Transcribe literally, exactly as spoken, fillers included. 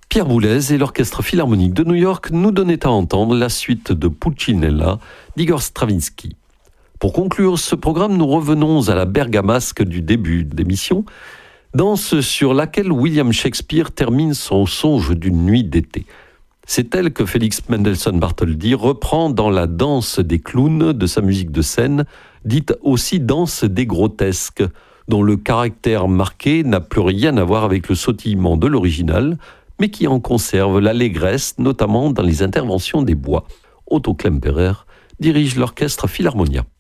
Pierre Boulez et l'Orchestre Philharmonique de New York nous donnaient à entendre la suite de Pulcinella d'Igor Stravinsky. Pour conclure ce programme, nous revenons à la bergamasque du début d'émission, danse sur laquelle William Shakespeare termine son songe d'une nuit d'été. C'est elle que Félix Mendelssohn Bartholdy reprend dans la danse des clowns de sa musique de scène, dite aussi danse des grotesques, dont le caractère marqué n'a plus rien à voir avec le sautillement de l'original, mais qui en conserve l'allégresse, notamment dans les interventions des bois. Otto Klemperer dirige l'Orchestre Philharmonia.